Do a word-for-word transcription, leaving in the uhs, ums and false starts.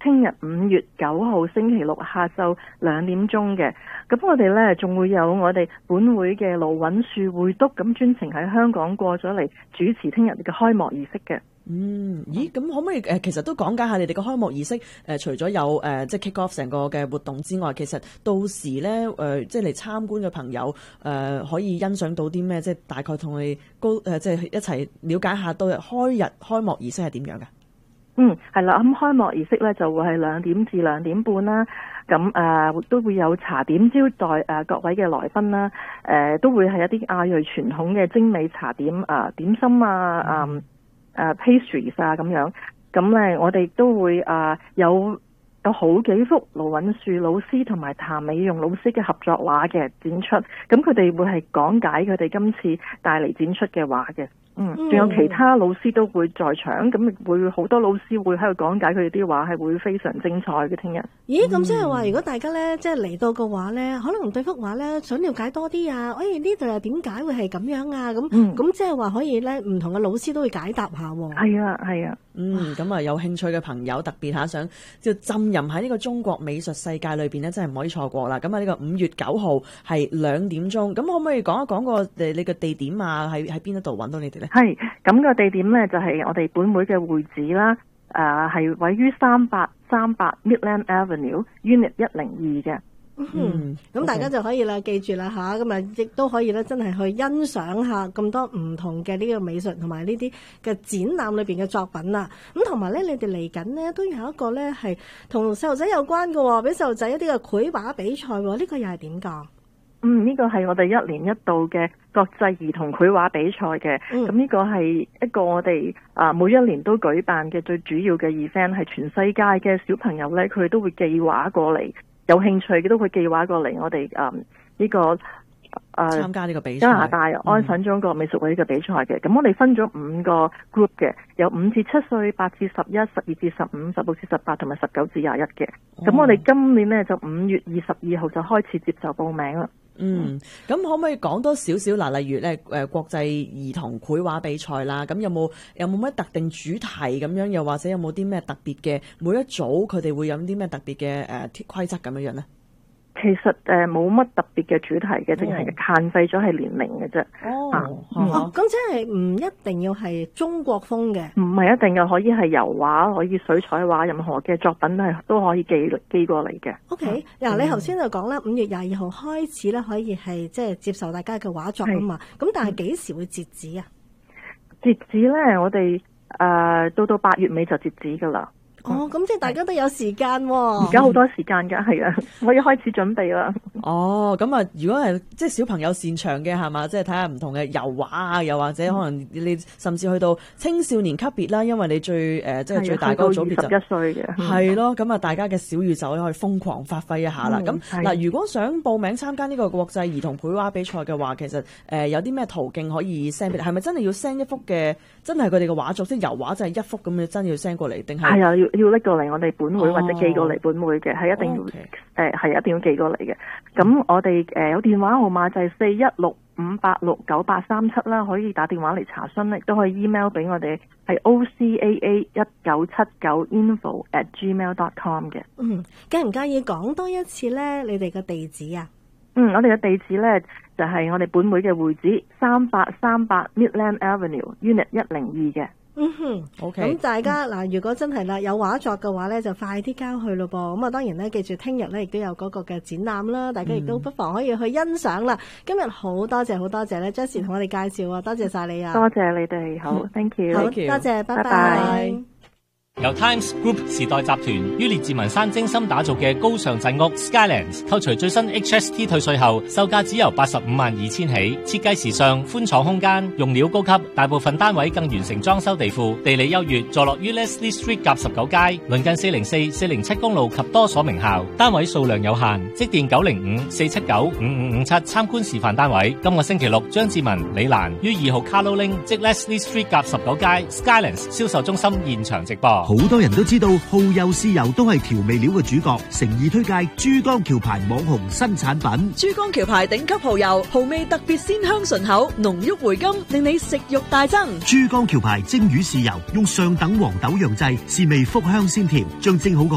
聽日五月九號星期六下晝兩點鐘嘅。咁我哋呢仲會有我哋本會嘅盧允樹會督咁專程喺香港過咗嚟主持聽日嘅開幕儀式嘅。 嗯，咦，咁可唔可以誒，其實都講解下你哋嘅開幕儀式？誒、呃，除咗有誒、呃，即係 kick off 成個嘅活動之外，其實到時咧誒、呃，即係嚟參觀嘅朋友誒、呃，可以欣賞到啲咩？即係大概同你高誒、呃，即係一齊了解下到日開日開幕儀式係點樣嘅？ 嗯，係啦，咁開幕儀式咧就會係兩點至兩點半啦。咁誒、呃、都會有茶點招待誒、呃、各位嘅來賓啦。誒、呃、都會係一啲亞裔傳統嘅精美茶點啊、呃、點心啊啊。嗯誒、uh, pastries 啊咁樣，咁咧我哋都會啊、uh, 有有好幾幅盧允樹老師同埋譚美容老師嘅合作畫嘅展出，咁佢哋會係講解佢哋今次帶嚟展出嘅畫嘅。嗯，仲有其他老師都會在場，咁會好多老師會喺度講解佢哋啲畫，係會非常精彩嘅。聽日， 咦，咁即係話，如果大家咧即係嚟到嘅話咧，可能對幅畫咧想了解多啲啊，哎呢度又點解會係咁樣啊？咁咁即係話可以咧，唔同嘅老師都會解答下。 係啊，係啊。 嗯，咁啊有興趣嘅朋友特別下想就浸淫喺呢個中國美術世界裏邊呢，真係唔可以錯過啦。咁啊呢個五月九號係兩點鐘，咁可唔可以講一講個誒你嘅地點啊？喺喺邊一度揾到你哋咧？ 係，咁個地點呢，就係我哋本會嘅會址啦，誒、呃、係位於三八三八 Midland Avenue Unit 一零二嘅。 嗯，咁、嗯、大家就可以啦，記住啦吓，咁啊亦都可以咧，真係去欣賞下咁多唔同嘅呢個美術同埋呢啲嘅展覽裏邊嘅作品啦。咁同埋咧，你哋嚟緊呢都有一個咧係同細路仔有關嘅，俾細路仔一啲嘅繪畫比賽，呢、這個又係點噶？ 嗯，呢、這個係我哋一年一度嘅國際兒童繪畫比賽嘅。咁呢、嗯、個係一個我哋啊每一年都舉辦嘅最主要嘅 event， 係全世界嘅小朋友咧，佢哋都會寄畫過嚟。有興趣嘅都會寄畫過嚟，我哋誒呢個誒、呃、 參加呢個比賽加拿大安省中國美術會呢個比賽嘅。咁、嗯、我哋分咗五個 group 嘅，有五至七歲、八至十一、十二至十五、十六至十八同埋十九至廿一嘅。咁、哦、我哋今年呢，就五月二十二號就開始接受報名啦。 嗯，咁可唔可以講多少少嗱？例如咧，誒國際兒童繪畫比賽啦，咁有冇有冇乜特定主題咁樣？又或者有冇啲咩特別嘅每一組佢哋會有啲咩特別嘅誒規則咁樣樣咧？ 其實誒冇乜特別嘅主題嘅，淨係限制咗係年齡嘅啫。 哦，哦，咁即係唔一定要係中國風嘅， 唔係一定嘅，可以係油畫，可以水彩畫，任何嘅作品都係都可以寄寄過嚟嘅。 O K，嗱你頭先就講啦，五月廿二號開始咧，可以係即係接受大家嘅畫作啊嘛。咁但係幾時會截止啊？ 截止咧，我哋誒、呃、到到八月尾就截止噶啦。 哦，咁即係大家都有時間喎、哦。 而家好多時間噶，係啊，我要開始準備啦。 哦，咁啊，如果係即係小朋友擅長嘅係嘛，即係睇下唔同嘅油畫啊，又或者可能你甚至去到青少年級別啦，因為你最誒、呃、即係最大嗰個組別就十一歲嘅，係咯。咁啊，大家嘅小宇宙可以瘋狂發揮一下啦。咁、嗯、嗱，如果想報名參加呢個國際兒童繪畫比賽嘅話，其實誒、呃、有啲咩途徑可以 send 俾你？係咪真係要 send 一幅嘅？真係佢哋嘅畫作，即係油畫就係一幅咁樣，真係要 send 過嚟定係？係啊，要要拎過嚟我哋本會、哦、或者寄過嚟本會嘅，係一定要誒係、okay. 呃、一定要寄過嚟嘅。咁我哋誒、呃、有電話號碼就係四一六五八六九八三七啦，可以打電話嚟查詢，亦都可以 email 俾我哋係 O C A A 一九七九 info at gmail dot com 嘅。 嗯，介唔介意講多一次咧？你哋嘅地址啊？ 嗯，我哋嘅地址咧就係、是、我哋本會嘅會址三八三八 Midland Avenue Unit 一零二嘅。 嗯哼 ，OK。 咁大家嗱、嗯，如果真係啦有畫作嘅話咧，就快啲交去咯噃。咁啊，當然咧，記住聽日咧亦都有嗰個嘅展覽啦，大家亦都不妨可以去欣賞啦、嗯。今日好多謝好多謝咧 Jessie 同我哋介紹啊，多謝晒你啊， 多謝你哋，好、嗯、，thank you， 好 thank you 多謝，拜拜。 拜拜。 由 Times Group 時代集團於列治文山精心打造嘅高尚鎮屋 Skylands， 扣除最新 H S T 退稅後，售價只由八十五萬二千起。設計時尚，寬敞空間，用料高級，大部分單位更完成裝修地庫，地理優越，坐落於 Leslie Street 甲十九街，鄰近四零四、四零七公路及多所名校。單位數量有限，即電九零五四七九五五五七參觀示範單位。今個星期六，張志文、李蘭於二號 Carlo Ling 即 Leslie Street 甲十九街 Skylands 銷售中心現場直播。 好多人都知道蠔油豉油都係調味料嘅主角，誠意推介珠江橋牌網紅新產品。 珠江橋牌頂級蠔油，蠔味特別鮮香順口，濃郁回甘，令你食慾大增。 珠江橋牌蒸魚豉油用上等黃豆釀製，試味福香鮮甜，將蒸好